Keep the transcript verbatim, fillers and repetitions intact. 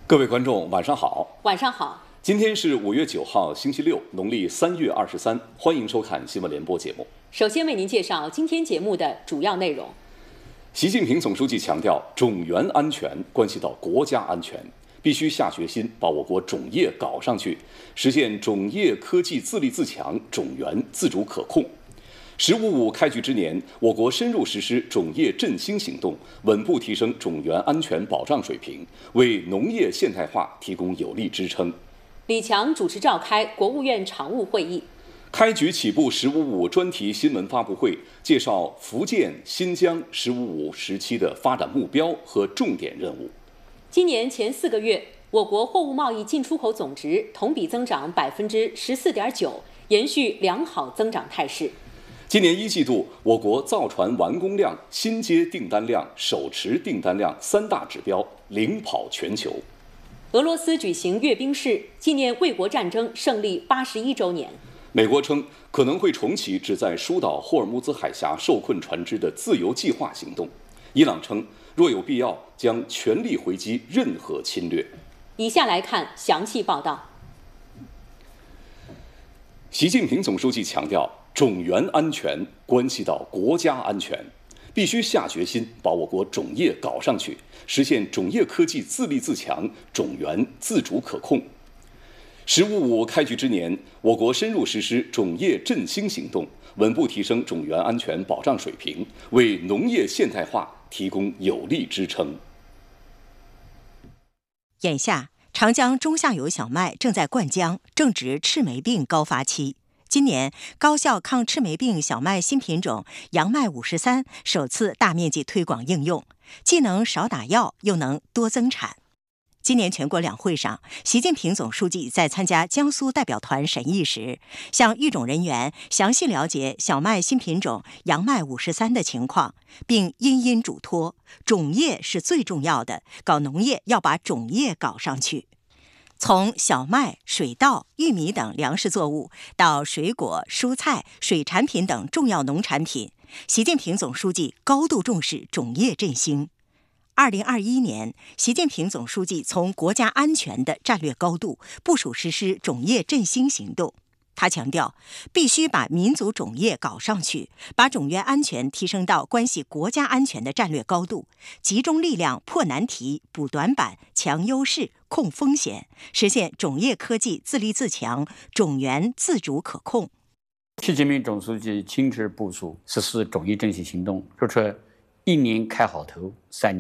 各位观众，晚上好。 晚上好。 今天是五月九号，星期六，农历三月二十三。欢迎收看新闻联播节目。 首先为您介绍今天节目的主要内容。 习近平总书记强调，种源安全关系到国家安全，必须下决心把我国种业搞上去，实现种业科技自立自强、种源自主可控。“十五五”开局之年，我国深入实施种业振兴行动，稳步提升种源安全保障水平，为农业现代化提供有力支撑。 李强主持召开国务院常务会议， 开局起步“十五五”专题新闻发布会，介绍福建、新疆“十五五”时期的发展目标和重点任务。 今年前四个月，我国货物贸易进出口总值同比增长百分之十四点九，延续良好增长态势。 今年一季度，我国造船完工量、新接订单量、手持订单量三大指标领跑全球。 俄罗斯举行阅兵式，纪念卫国战争胜利八十一周年。 美国称可能会重启旨在疏导霍尔木兹海峡受困船只的自由计划行动。伊朗称若有必要，将全力回击任何侵略。 以下来看详细报道。 习近平总书记强调，种源安全关系到国家安全，必须下决心把我国种业搞上去，实现种业科技自立自强、种源自主可控。“十五五”开局之年，我国深入实施种业振兴行动，稳步提升种源安全保障水平，为农业现代化提供有力支撑。 眼下，长江中下游小麦正在灌浆，正值赤霉病高发期。今年，高效抗赤霉病小麦新品种杨麦五十三首次大面积推广应用，既能少打药，又能多增产。今年全国两会上，习近平总书记在参加江苏代表团审议时，向育种人员详细了解小麦新品种杨麦五十三的情况，并殷殷嘱托，种业是最重要的，搞农业要把种业搞上去。从小麦、水稻、玉米等粮食作物到水果、蔬菜、水产品等重要农产品，习近平总书记高度重视种业振兴。二零二一年，习近平总书记从国家安全的战略高度部署实施种业振兴行动。他强调，必须把民族种业搞上去，把种源安全提升到关系国家安全的战略高度，集中力量破难题、补短板、强优势、控风险，实现种业科技自立自强、种源自主可控。 习近平总书记亲自部署实施种业振兴行动，说出一年开好头，三年